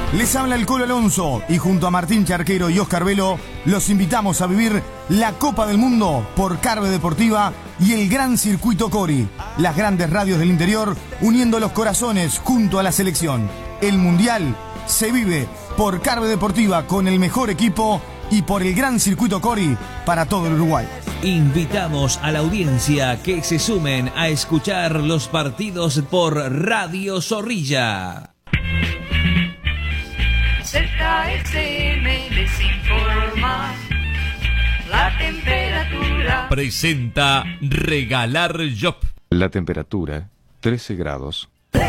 Les habla el Colo Alonso y junto a Martín Charquero y Oscar Velo los invitamos a vivir la Copa del Mundo por Carve Deportiva y el Gran Circuito Cori, las grandes radios del interior uniendo los corazones junto a la selección. El Mundial se vive por Carve Deportiva con el mejor equipo y por el Gran Circuito Cori para todo el Uruguay. Invitamos a la audiencia que se sumen a escuchar los partidos por Radio Zorrilla. ZFM les informa la temperatura. Presenta Regalar Job. La temperatura, 13 grados.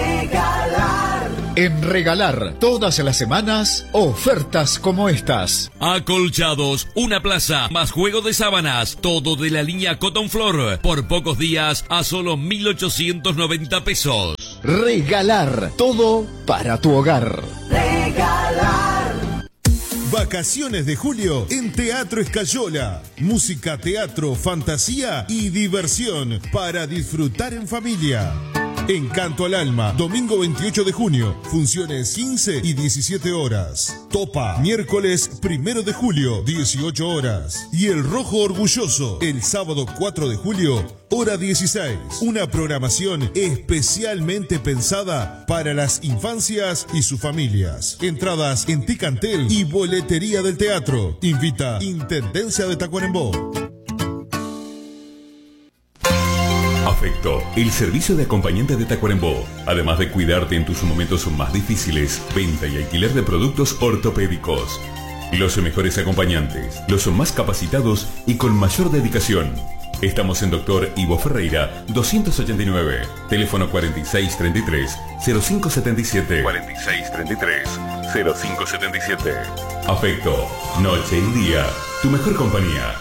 En Regalar, todas las semanas, ofertas como estas. Acolchados, una plaza, más juego de sábanas, todo de la línea Cotton Flor, por pocos días a solo 1.890 pesos. Regalar, todo para tu hogar. Vacaciones de julio en Teatro Escayola. Música, teatro, fantasía y diversión para disfrutar en familia. Encanto al Alma, domingo 28 de junio, funciones 15 y 17 horas. Topa, miércoles 1 de julio, 18 horas. Y El Rojo Orgulloso, el sábado 4 de julio, hora 16. Una programación especialmente pensada para las infancias y sus familias. Entradas en Ticantel y boletería del teatro. Invita Intendencia de Tacuarembó. Afecto, el servicio de acompañante de Tacuarembó. Además de cuidarte en tus momentos más difíciles, venta y alquiler de productos ortopédicos. Los mejores acompañantes, los más capacitados y con mayor dedicación. Estamos en Dr. Ivo Ferreira, 289. Teléfono 4633-0577. 4633-0577. Afecto, noche y día, tu mejor compañía.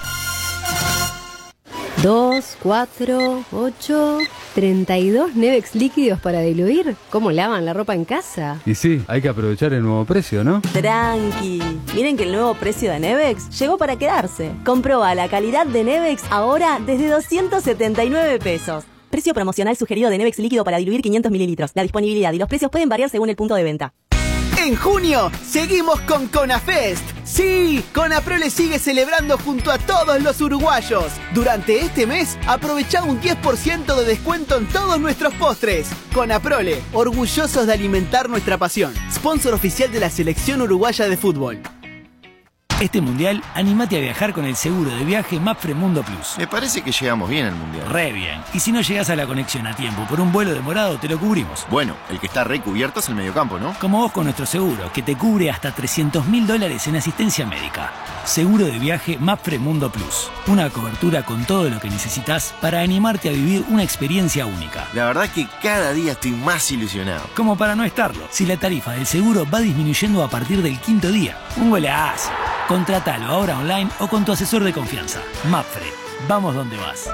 2, 4, 8, 32 Nevex líquidos para diluir. ¿Cómo lavan la ropa en casa? Y sí, hay que aprovechar el nuevo precio, ¿no? Tranqui. Miren que el nuevo precio de Nevex llegó para quedarse. Comproba la calidad de Nevex ahora desde 279 pesos. Precio promocional sugerido de Nevex líquido para diluir 500 mililitros. La disponibilidad y los precios pueden variar según el punto de venta. En junio, seguimos con Conafest. Sí, Conaprole sigue celebrando junto a todos los uruguayos. Durante este mes, aprovecha un 10% de descuento en todos nuestros postres. Conaprole, orgullosos de alimentar nuestra pasión. Sponsor oficial de la Selección Uruguaya de Fútbol. Este mundial, anímate a viajar con el seguro de viaje Mapfre Mundo Plus. Me parece que llegamos bien al mundial. Re bien. Y si no llegás a la conexión a tiempo por un vuelo demorado, te lo cubrimos. Bueno, el que está recubierto es el mediocampo, ¿no? Como vos con nuestro seguro, que te cubre hasta $300.000 en asistencia médica. Seguro de viaje Mapfre Mundo Plus. Una cobertura con todo lo que necesitas para animarte a vivir una experiencia única. La verdad que cada día estoy más ilusionado. Como para no estarlo, si la tarifa del seguro va disminuyendo a partir del 5.º día. Un golazo. Contratalo ahora online o con tu asesor de confianza. Mapfre, vamos donde vas.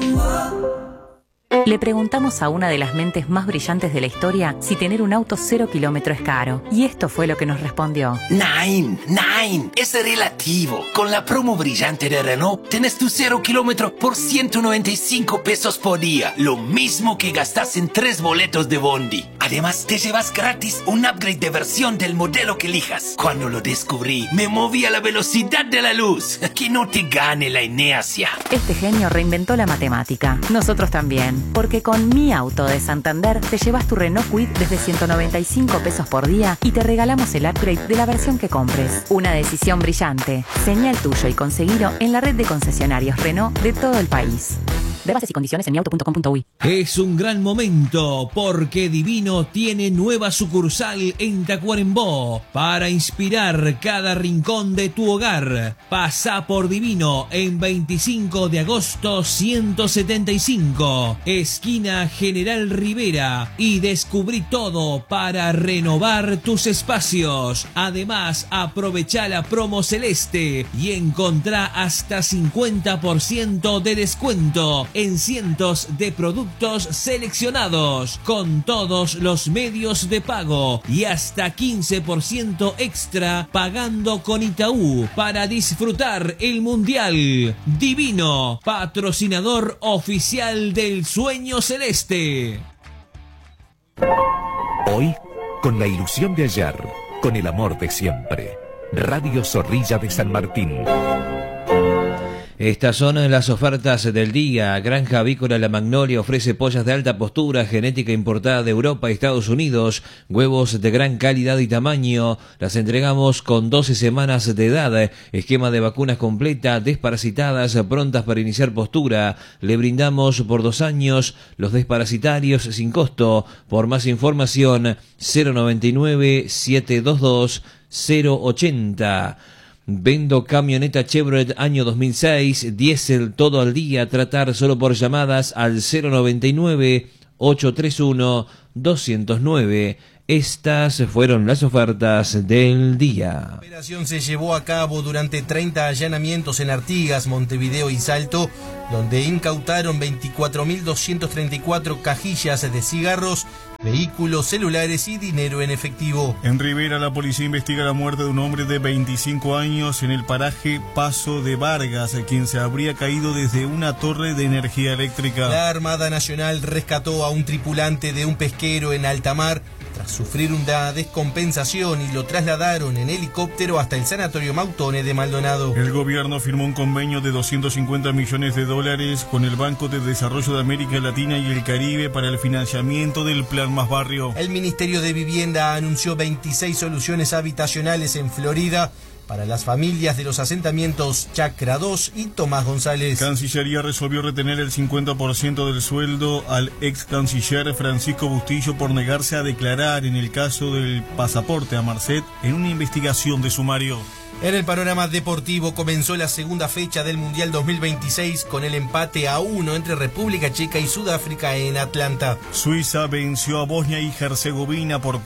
Le preguntamos a una de las mentes más brillantes de la historia si tener un auto 0 kilómetro es caro. Y esto fue lo que nos respondió. Nein, es relativo. Con la promo brillante de Renault, tenés tu 0 kilómetro por 195 pesos por día. Lo mismo que gastas en 3 boletos de bondi. Además, te llevas gratis un upgrade de versión del modelo que elijas. Cuando lo descubrí, me moví a la velocidad de la luz. Que no te gane la inercia. Este genio reinventó la matemática. Nosotros también. Porque con Mi Auto de Santander te llevas tu Renault Kwid desde 195 pesos por día y te regalamos el upgrade de la versión que compres. Una decisión brillante. Señá el tuyo y conseguilo en la red de concesionarios Renault de todo el país. Ver bases y condiciones en miauto.com.uy. Es un gran momento porque Divino tiene nueva sucursal en Tacuarembó para inspirar cada rincón de tu hogar. Pasá por Divino en 25 de agosto 175, esquina General Rivera, y descubrí todo para renovar tus espacios. Además, aprovechá la promo celeste y encontrá hasta 50% de descuento en cientos de productos seleccionados, con todos los medios de pago y hasta 15% extra pagando con Itaú para disfrutar el Mundial. Divino, patrocinador oficial del Sueño Celeste. Hoy, con la ilusión de ayer, con el amor de siempre. Radio Zorrilla de San Martín. Estas son las ofertas del día. Granja Avícola La Magnolia ofrece pollas de alta postura, genética importada de Europa y Estados Unidos, huevos de gran calidad y tamaño. Las entregamos con 12 semanas de edad, esquema de vacunas completa, desparasitadas, prontas para iniciar postura. Le brindamos por 2 años los desparasitarios sin costo. Por más información, 099-722-080. Vendo camioneta Chevrolet año 2006, diésel todo al día, tratar solo por llamadas al 099-831-209. Estas fueron las ofertas del día. La operación se llevó a cabo durante 30 allanamientos en Artigas, Montevideo y Salto, donde incautaron 24.234 cajillas de cigarros, vehículos, celulares y dinero en efectivo. En Rivera, la policía investiga la muerte de un hombre de 25 años en el paraje Paso de Vargas, quien se habría caído desde una torre de energía eléctrica. La Armada Nacional rescató a un tripulante de un pesquero en alta mar tras sufrir una descompensación y lo trasladaron en helicóptero hasta el Sanatorio Mautone de Maldonado. El gobierno firmó un convenio de $250 millones con el Banco de Desarrollo de América Latina y el Caribe para el financiamiento del Plan Más Barrio. El Ministerio de Vivienda anunció 26 soluciones habitacionales en Florida para las familias de los asentamientos Chacra 2 y Tomás González. Cancillería resolvió retener el 50% del sueldo al ex canciller Francisco Bustillo por negarse a declarar en el caso del pasaporte a Marcet en una investigación de sumario. En el panorama deportivo comenzó la segunda fecha del Mundial 2026 con el empate a 1 entre República Checa y Sudáfrica en Atlanta. Suiza venció a Bosnia y Herzegovina por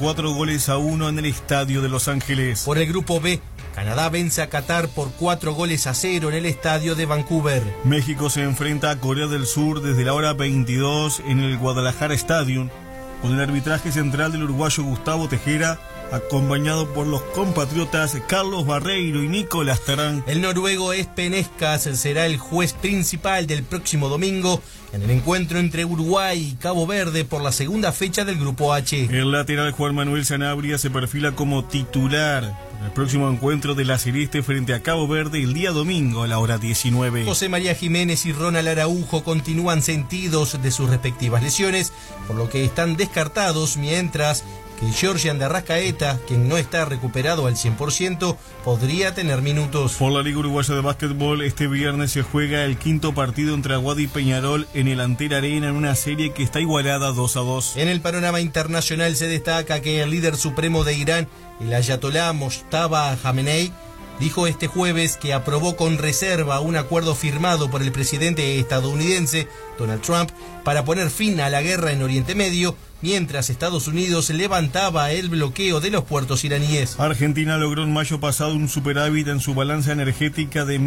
4-1 en el Estadio de Los Ángeles. Por el grupo B, Canadá vence a Qatar por 4-0 en el Estadio de Vancouver. México se enfrenta a Corea del Sur desde la hora 22 en el Guadalajara Stadium, con el arbitraje central del uruguayo Gustavo Tejera, acompañado por los compatriotas Carlos Barreiro y Nicolás Terán. El noruego Espenescas será el juez principal del próximo domingo en el encuentro entre Uruguay y Cabo Verde por la segunda fecha del Grupo H. El lateral Juan Manuel Sanabria se perfila como titular en el próximo encuentro de la Celeste frente a Cabo Verde el día domingo a la hora 19. José María Jiménez y Ronald Araujo continúan sentidos de sus respectivas lesiones, por lo que están descartados, mientras que Georgian de Arrascaeta, quien no está recuperado al 100%, podría tener minutos. Por la Liga Uruguaya de Básquetbol, este viernes se juega el quinto partido entre Aguada y Peñarol en el Antera Arena en una serie que está igualada 2-2. En el panorama internacional se destaca que el líder supremo de Irán, el ayatolá Mojtaba Khamenei, dijo este jueves que aprobó con reserva un acuerdo firmado por el presidente estadounidense Donald Trump para poner fin a la guerra en Oriente Medio, mientras Estados Unidos levantaba el bloqueo de los puertos iraníes. Argentina logró en mayo pasado un superávit en su balanza energética de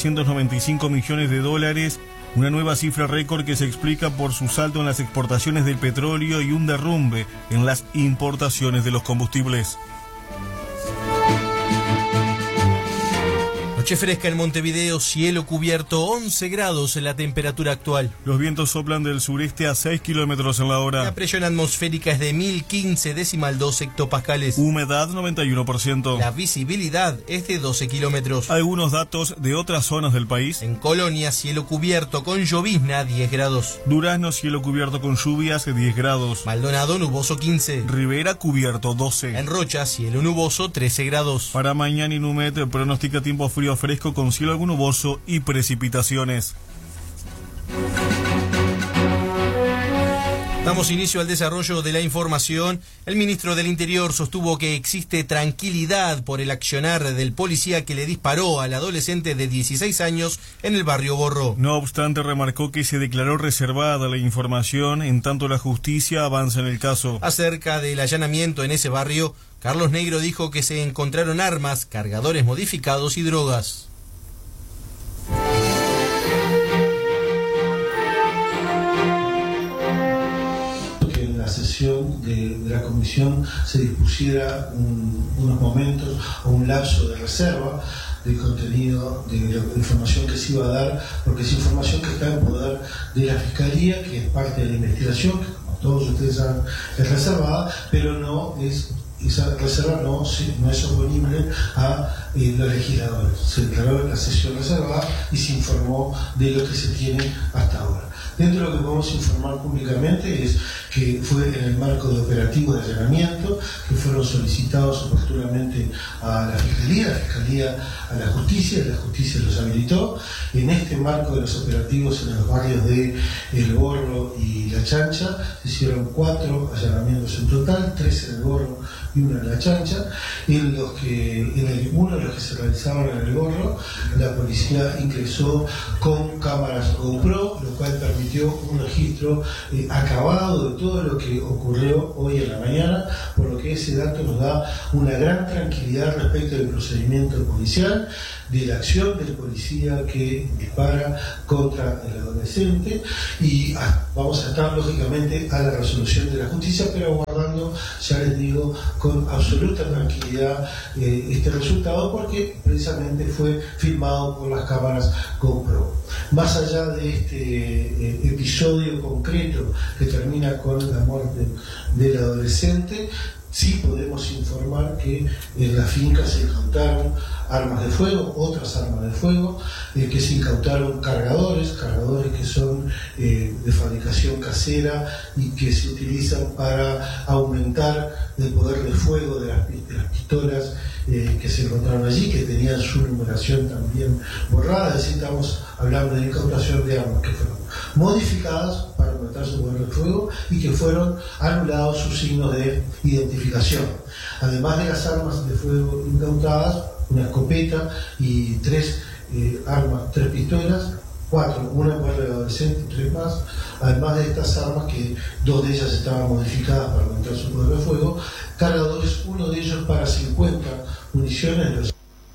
$1.395 millones, una nueva cifra récord que se explica por su salto en las exportaciones del petróleo y un derrumbe en las importaciones de los combustibles. Noche fresca en Montevideo, cielo cubierto, 11 grados en la temperatura actual. Los vientos soplan del sureste a 6 kilómetros en la hora. La presión atmosférica es de 1015,2 hectopascales. Humedad 91%. La visibilidad es de 12 kilómetros. Algunos datos de otras zonas del país. En Colonia, cielo cubierto con llovizna, 10 grados. Durazno, cielo cubierto con lluvias, 10 grados. Maldonado, nuboso, 15. Rivera, cubierto, 12. En Rocha, cielo nuboso, 13 grados. Para mañana Inumet pronostica tiempo frío fresco con cielo algo nuboso y precipitaciones. Damos inicio al desarrollo de la información. El ministro del Interior sostuvo que existe tranquilidad por el accionar del policía que le disparó al adolescente de 16 años en el barrio Borro. No obstante, remarcó que se declaró reservada la información en tanto la justicia avanza en el caso. Acerca del allanamiento en ese barrio, Carlos Negro dijo que se encontraron armas, cargadores modificados y drogas. Que en la sesión de la comisión se dispusiera unos momentos o un lapso de reserva del contenido de la información que se iba a dar, porque es información que está en poder de la Fiscalía, que es parte de la investigación, que como todos ustedes saben es reservada, pero no es esa reserva no es oponible a los legisladores. Se declaró la sesión reservada y se informó de lo que se tiene hasta ahora. Dentro de lo que podemos informar públicamente es que fue en el marco de operativos de allanamiento que fueron solicitados oportunamente a la Fiscalía a la Justicia los habilitó. En este marco de los operativos en los barrios de El Gorro y La Chancha se hicieron 4 allanamientos en total, 3 en El Gorro y 1 en La Chancha. Uno de los que se realizaron en El Gorro, la policía ingresó con cámaras GoPro, lo cual permitió un registro acabado de todo lo que ocurrió hoy en la mañana, por lo que ese dato nos da una gran tranquilidad respecto del procedimiento policial, de la acción del policía que dispara contra el adolescente, y vamos a estar lógicamente a la resolución de la justicia, pero aguardando, ya les digo, con absoluta tranquilidad este resultado, porque precisamente fue filmado por las cámaras GoPro. Más allá de este episodio concreto que termina con la muerte del adolescente, sí podemos informar que en la finca se incautaron armas de fuego, otras armas de fuego, que se incautaron cargadores que son de fabricación casera y que se utilizan para aumentar el poder de fuego de las pistolas que se encontraron allí, que tenían su numeración también borrada. Es decir, estamos hablando de incautación de armas que fueron modificadas para aumentar su poder de fuego y que fueron anulados sus signos de identificación. Además de las armas de fuego incautadas, una escopeta y 3 pistolas, 4, una para el adolescente y 3 más, además de estas armas que 2 de ellas estaban modificadas para aumentar su poder de fuego, cargadores, uno de ellos para 50 municiones.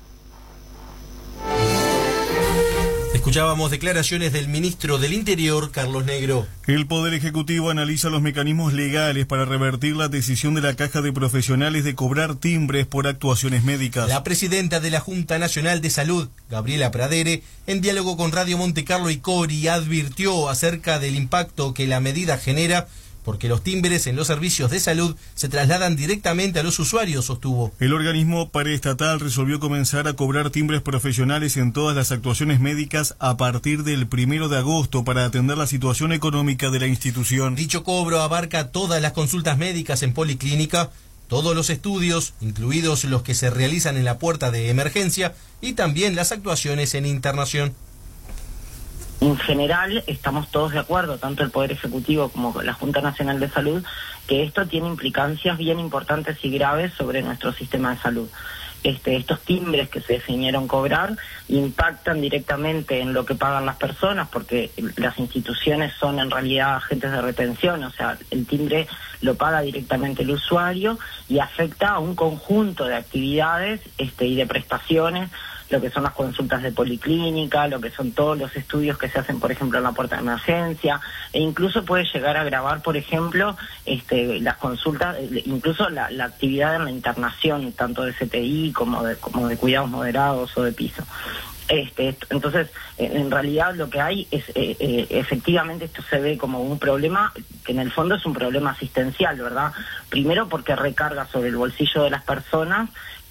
Escuchábamos declaraciones del ministro del Interior, Carlos Negro. El Poder Ejecutivo analiza los mecanismos legales para revertir la decisión de la Caja de Profesionales de cobrar timbres por actuaciones médicas. La presidenta de la Junta Nacional de Salud, Gabriela Pradere, en diálogo con Radio Montecarlo y Cori, advirtió acerca del impacto que la medida genera, porque los timbres en los servicios de salud se trasladan directamente a los usuarios, sostuvo. El organismo paraestatal resolvió comenzar a cobrar timbres profesionales en todas las actuaciones médicas a partir del 1 de agosto para atender la situación económica de la institución. Dicho cobro abarca todas las consultas médicas en policlínica, todos los estudios, incluidos los que se realizan en la puerta de emergencia, y también las actuaciones en internación. En general, estamos todos de acuerdo, tanto el Poder Ejecutivo como la Junta Nacional de Salud, que esto tiene implicancias bien importantes y graves sobre nuestro sistema de salud. Estos timbres que se definieron cobrar impactan directamente en lo que pagan las personas, porque las instituciones son en realidad agentes de retención, o sea, el timbre lo paga directamente el usuario y afecta a un conjunto de actividades y de prestaciones, lo que son las consultas de policlínica, lo que son todos los estudios que se hacen, por ejemplo, en la puerta de emergencia, e incluso puede llegar a agravar, por ejemplo, las consultas, incluso la actividad en la internación, tanto de CTI como de cuidados moderados o de piso. Entonces, en realidad lo que hay es, efectivamente esto se ve como un problema que en el fondo es un problema asistencial, ¿verdad? Primero porque recarga sobre el bolsillo de las personas,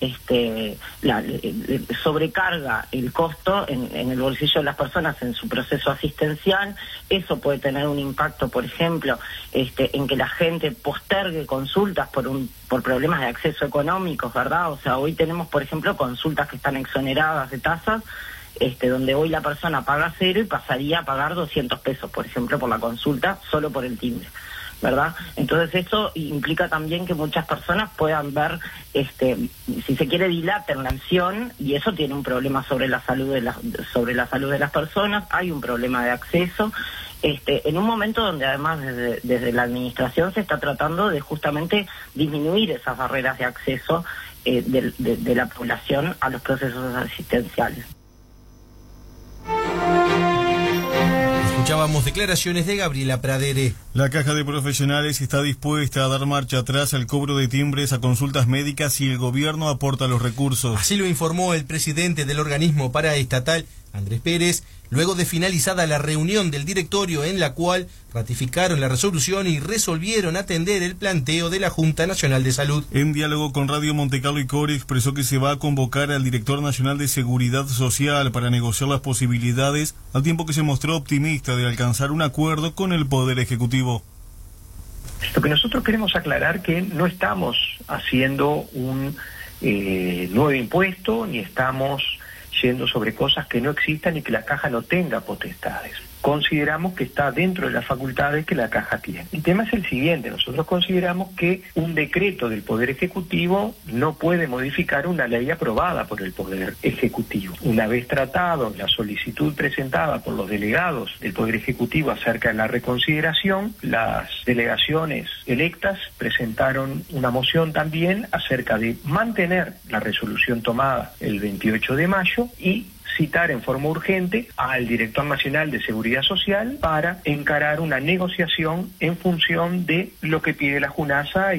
sobrecarga el costo en el bolsillo de las personas en su proceso asistencial. Eso puede tener un impacto, por ejemplo, en que la gente postergue consultas por problemas de acceso económicos, ¿verdad? O sea, hoy tenemos, por ejemplo, consultas que están exoneradas de tasas, donde hoy la persona paga 0 y pasaría a pagar 200 pesos, por ejemplo, por la consulta, solo por el timbre, ¿verdad? Entonces eso implica también que muchas personas puedan ver, si se quiere, dilaten la acción, y eso tiene un problema sobre la salud de las personas. Hay un problema de acceso, en un momento donde además desde la administración se está tratando de justamente disminuir esas barreras de acceso de la población a los procesos asistenciales. Escuchábamos declaraciones de Gabriela Pradere. La Caja de Profesionales está dispuesta a dar marcha atrás al cobro de timbres a consultas médicas si el gobierno aporta los recursos. Así lo informó el presidente del organismo paraestatal Andrés Pérez, luego de finalizada la reunión del directorio en la cual ratificaron la resolución y resolvieron atender el planteo de la Junta Nacional de Salud. En diálogo con Radio Montecarlo y Core expresó que se va a convocar al director nacional de Seguridad Social para negociar las posibilidades, al tiempo que se mostró optimista de alcanzar un acuerdo con el Poder Ejecutivo. Lo que nosotros queremos aclarar que no estamos haciendo un nuevo impuesto, ni estamos yendo sobre cosas que no existan y que la Caja no tenga potestades. Consideramos que está dentro de las facultades que la Caja tiene. El tema es el siguiente: nosotros consideramos que un decreto del Poder Ejecutivo no puede modificar una ley aprobada por el Poder Ejecutivo. Una vez tratado la solicitud presentada por los delegados del Poder Ejecutivo acerca de la reconsideración, las delegaciones electas presentaron una moción también acerca de mantener la resolución tomada el 28 de mayo y citar en forma urgente al Director Nacional de Seguridad Social para encarar una negociación en función de lo que pide la JUNASA